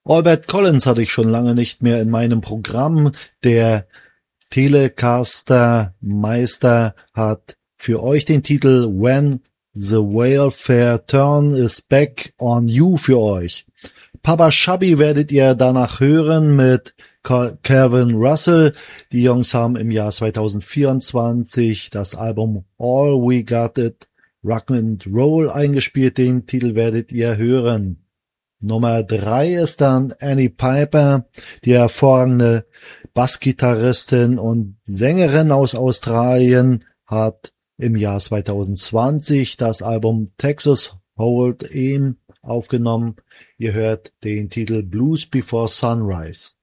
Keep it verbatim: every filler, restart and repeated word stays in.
Albert Collins hatte ich schon lange nicht mehr in meinem Programm. Der Telecaster Meister hat für euch den Titel When the Welfare Turn is Back on You für euch. Papa Chubby werdet ihr danach hören mit Calvin Russell. Die Jungs haben im Jahr zwanzig vierundzwanzig das Album All We Got It Rock and Roll eingespielt. Den Titel werdet ihr hören. Nummer drei ist dann Annie Piper, die hervorragende Bassgitarristin und Sängerin aus Australien, hat im Jahr zwanzig zwanzig das Album Texas Hold 'Em aufgenommen. Ihr hört den Titel Blues Before Sunrise.